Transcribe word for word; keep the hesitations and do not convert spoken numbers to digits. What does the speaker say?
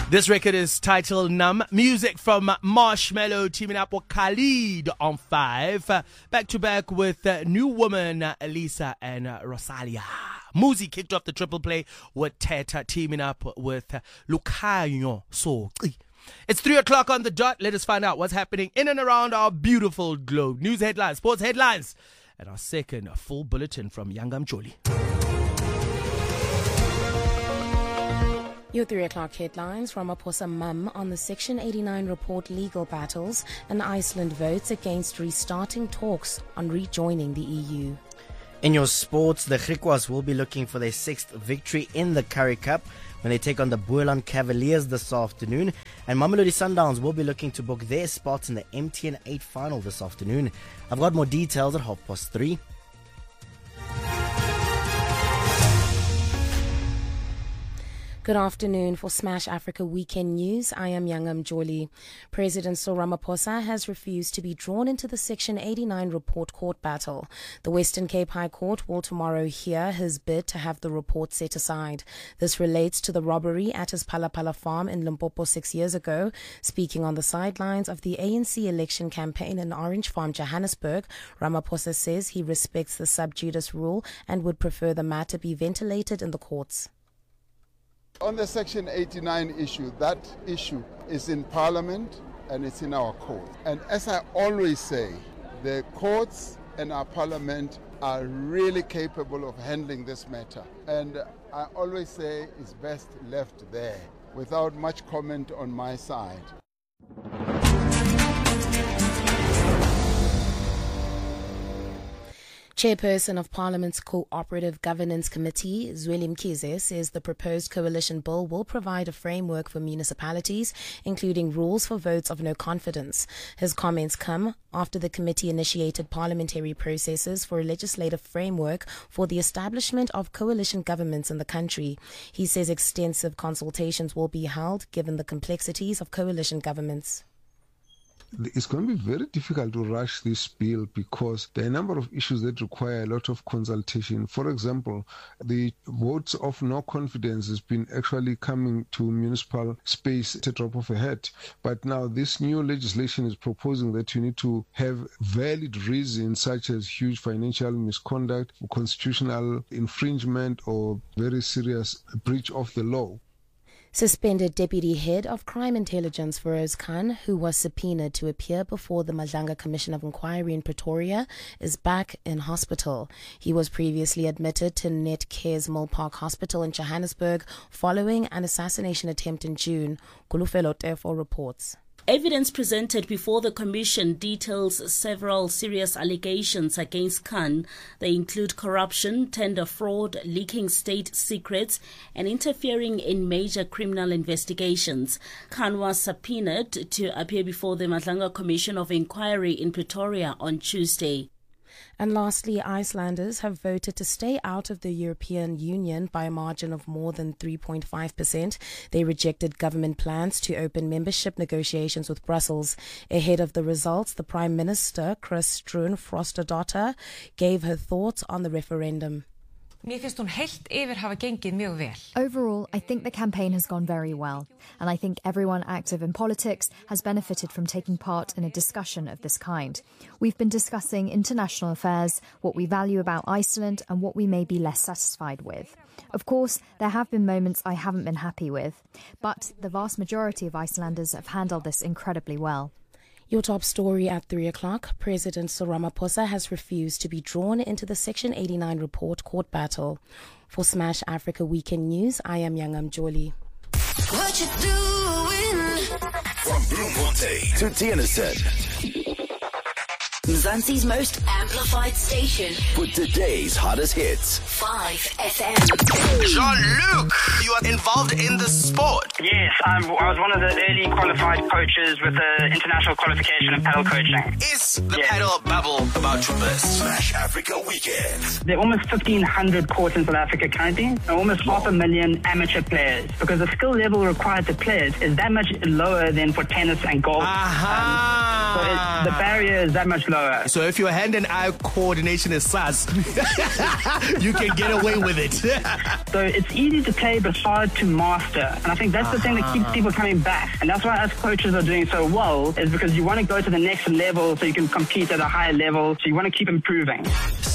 This record is titled Numb. Music from Marshmello teaming up with Khalid on five. Uh, back to back with uh, New Woman, uh, Elisa and uh, Rosalia. Muzi kicked off the triple play with Teta teaming up with uh, Lucayo Soqi. It's three o'clock on the dot. Let us find out what's happening in and around our beautiful globe. News headlines, sports headlines, and our second full bulletin from Yanga Mjoli. Your three o'clock headlines. Ramaphosa mum on the Section eighty-nine report legal battles, and Iceland votes against restarting talks on rejoining the E U. In your sports, the Griquas will be looking for their sixth victory in the Currie Cup when they take on the Boland Cavaliers this afternoon. And Mamelodi Sundowns will be looking to book their spot in the M T N eight final this afternoon. I've got more details at half past three. Good afternoon. For Smash Africa Weekend News, I am Yanga Mjoli. President Cyril Ramaphosa has refused to be drawn into the Section eighty-nine report court battle. The Western Cape High Court will tomorrow hear his bid to have the report set aside. This relates to the robbery at his Palapala farm in Limpopo six years ago. Speaking on the sidelines of the A N C election campaign in Orange Farm, Johannesburg, Ramaphosa says he respects the sub judice rule and would prefer the matter be ventilated in the courts. On the Section eighty-nine issue, that issue is in Parliament and it's in our court. And as I always say, the courts and our Parliament are really capable of handling this matter. And I always say it's best left there without much comment on my side. Chairperson of Parliament's Cooperative Governance Committee, Zweli Mkhize, says the proposed coalition bill will provide a framework for municipalities, including rules for votes of no confidence. His comments come after the committee initiated parliamentary processes for a legislative framework for the establishment of coalition governments in the country. He says extensive consultations will be held given the complexities of coalition governments. It's going to be very difficult to rush this bill because there are a number of issues that require a lot of consultation. For example, the votes of no confidence has been actually coming to municipal space at a drop of a hat. But now this new legislation is proposing that you need to have valid reasons such as huge financial misconduct, constitutional infringement, or very serious breach of the law. Suspended Deputy Head of Crime Intelligence Feroz Khan, who was subpoenaed to appear before the Madlanga Commission of Inquiry in Pretoria, is back in hospital. He was previously admitted to Netcare's Mill Park Hospital in Johannesburg following an assassination attempt in June. Kulufelo Tefo reports. Evidence presented before the commission details several serious allegations against Khan. They include corruption, tender fraud, leaking state secrets, and interfering in major criminal investigations. Khan was subpoenaed to appear before the Madlanga Commission of Inquiry in Pretoria on Tuesday. And lastly, Icelanders have voted to stay out of the European Union by a margin of more than three point five percent. They rejected government plans to open membership negotiations with Brussels. Ahead of the results, the Prime Minister, Kristrún Frostadóttir, gave her thoughts on the referendum. Overall, I think the campaign has gone very well, and I think everyone active in politics has benefited from taking part in a discussion of this kind. We've been discussing international affairs, what we value about Iceland, and what we may be less satisfied with. Of course, there have been moments I haven't been happy with, but the vast majority of Icelanders have handled this incredibly well. Your top story at three o'clock. President Cyril Ramaphosa has refused to be drawn into the Section eighty-nine report court battle. For Smash Africa Weekend News, I am Yanga Mjoli. What you doing? From Bloemfontein to Tienisson, Mzansi's most amplified station for today's hottest hits. five F M. Jean-Luc, you are involved in the sport. Yes, I'm, I was one of the early qualified coaches with the international qualification in paddle coaching. Is burst the yeah. paddle bubble about to burst. Smash Africa Weekends. There are almost fifteen hundred courts in South Africa currently, and almost half a million amateur players, because the skill level required to play it is that much lower than for tennis and golf. Aha. Um, so it, the barrier is that much lower. So if your hand and eye coordination is sus, you can get away with it. So it's easy to play but hard to master, and I think that's uh-huh. the thing that keeps people coming back, and that's why us coaches are doing so well, is because you want to go to the next level so you can compete at a higher level, so you want to keep improving.